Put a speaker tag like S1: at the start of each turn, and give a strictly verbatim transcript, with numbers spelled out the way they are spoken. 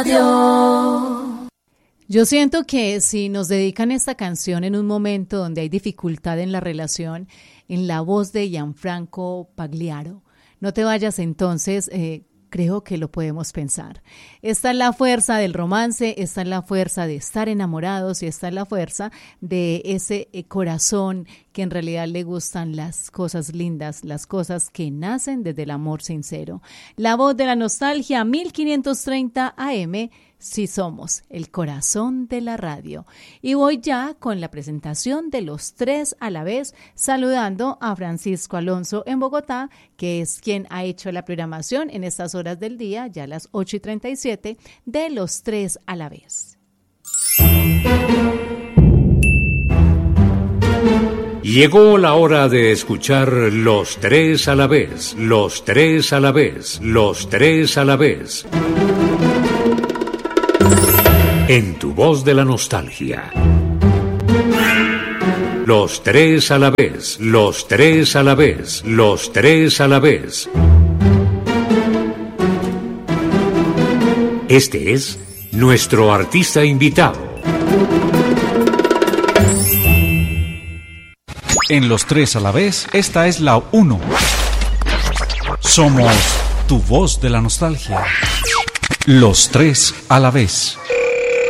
S1: Yo siento que si nos dedican esta canción en un momento donde hay dificultad en la relación, en la voz de Gianfranco Pagliaro, no te vayas entonces, eh, creo que lo podemos pensar. Esta es la fuerza del romance, esta es la fuerza de estar enamorados y esta es la fuerza de ese corazón que en realidad le gustan las cosas lindas, las cosas que nacen desde el amor sincero. La voz de la nostalgia, mil quinientos treinta A M, sí somos el corazón de la radio. Y voy ya con la presentación de Los Tres a la Vez, saludando a Francisco Alonso en Bogotá, que es quien ha hecho la programación en estas horas del día, ya a las ocho y treinta y siete, de Los Tres a la Vez.
S2: Llegó la hora de escuchar Los Tres a la Vez, Los Tres a la Vez, Los Tres a la Vez. En tu voz de la nostalgia. Los tres a la vez, los tres a la vez, los tres a la vez. Este es nuestro artista invitado.
S3: En Los Tres a la Vez, esta es la uno. Somos tu voz de la nostalgia. Los Tres a la Vez.